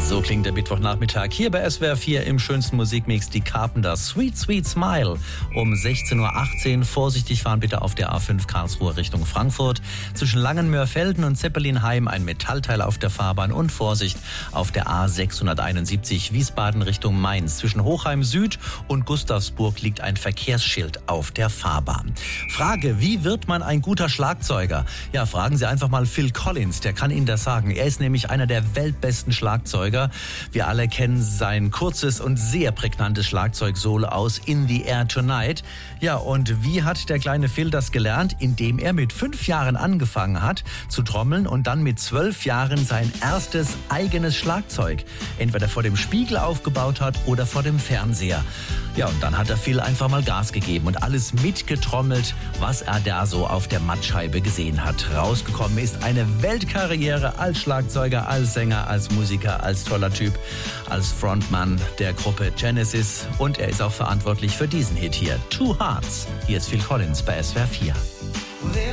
So klingt der Mittwochnachmittag hier bei SWR 4 im schönsten Musikmix, die Carpenters Sweet Sweet Smile um 16.18 Uhr. Vorsichtig fahren bitte auf der A5 Karlsruhe Richtung Frankfurt. Zwischen Langenmörfelden und Zeppelinheim ein Metallteil auf der Fahrbahn und Vorsicht auf der A671 Wiesbaden Richtung Mainz. Zwischen Hochheim Süd und Gustavsburg liegt ein Verkehrsschild auf der Fahrbahn. Frage, wie wird man ein guter Schlagzeuger? Ja, fragen Sie einfach mal Phil Collins, der kann Ihnen das sagen. Er ist nämlich einer der weltbesten Schlagzeuger. Wir alle kennen sein kurzes und sehr prägnantes Schlagzeug-Solo aus In the Air Tonight. Ja, und wie hat der kleine Phil das gelernt? Indem er mit 5 Jahren angefangen hat zu trommeln und dann mit 12 Jahren sein erstes eigenes Schlagzeug entweder vor dem Spiegel aufgebaut hat oder vor dem Fernseher. Ja, und dann hat der Phil einfach mal Gas gegeben und alles mitgetrommelt, was er da so auf der Mattscheibe gesehen hat. Rausgekommen ist eine Weltkarriere als Schlagzeuger, als Sänger, als Musiker, als toller Typ, als Frontmann der Gruppe Genesis. Und er ist auch verantwortlich für diesen Hit hier, Two Hearts. Hier ist Phil Collins bei SWR 4.